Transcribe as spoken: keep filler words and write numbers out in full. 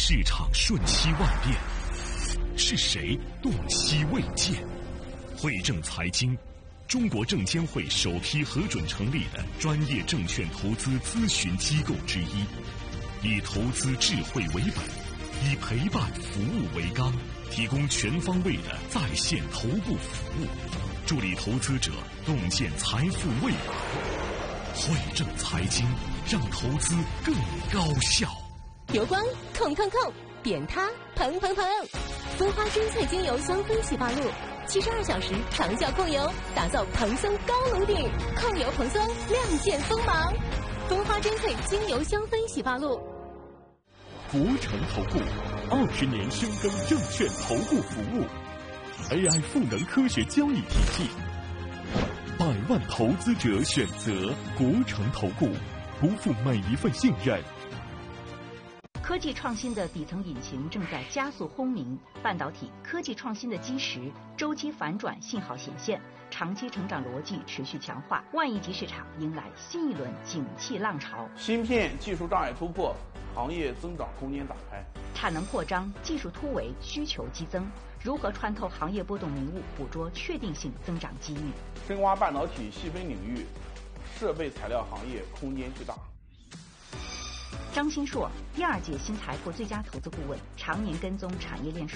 市场瞬息万变，是谁洞悉未见？汇正财经，中国证监会首批核准成立的专业证券投资咨询机构之一，以投资智慧为本，以陪伴服务为纲，提供全方位的在线头部服务，助力投资者洞见财富未来。汇正财经，让投资更高效。 油光控控控，扁塌蓬蓬蓬，蜂花珍萃精油香氛洗发露，七十二小时长效控油，打造蓬松高颅顶，控油蓬松，亮剑锋芒。蜂花珍萃精油香氛洗发露。 国诚投顾二十年深耕证券投顾服务 ，A I 赋能科学交易体系，百万投资者选择国诚投顾，不负每一份信任。 科技创新的底层引擎正在加速轰鸣，半导体科技创新的基石周期反转信号显现，长期成长逻辑持续强化，万亿级市场迎来新一轮景气浪潮。 芯片技术障碍突破，行业增长空间打开， 产能扩张，技术突围，需求激增，如何穿透行业波动迷雾，捕捉确定性增长机遇？ 深挖半导体细分领域，设备材料行业空间巨大。 张新硕，第二届新财富最佳投资顾问，常年跟踪产业链。